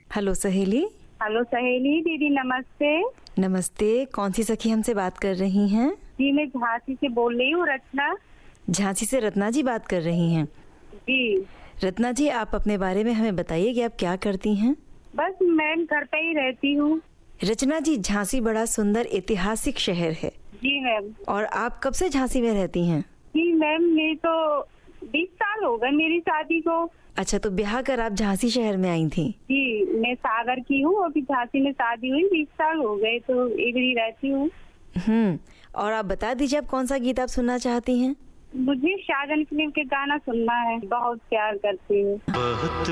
Hello सहेली। Hello सहेली दीदी, नमस्ते। नमस्ते, कौन सी सखी हमसे बात कर रही हैं? जी मैं झांसी से बोल रही हूँ, रचना। झांसी से रत्ना जी बात कर रही हैं? जी। रत्ना जी, आप अपने बारे में हमें बताइए कि आप क्या करती हैं? बस मैम घर पे ही रहती हूँ। रचना जी, झांसी बड़ा सुंदर ऐतिहासिक शहर है। जी मैम। और आप कब से झांसी में रहती हैं? जी मैम, मेरी तो 20 साल हो गए मेरी शादी को। अच्छा, तो ब्याह कर आप झांसी शहर में आई थी? जी, मैं सागर की हूँ, अभी झांसी में शादी हुई 20 साल हो गए, तो इधर ही रहती हूँ। और आप बता दीजिए, आप कौन सा गीत आप सुनना चाहती हैं? मुझे शाहजहां फिल्म के गाना सुनना है, बहुत प्यार करती हूँ।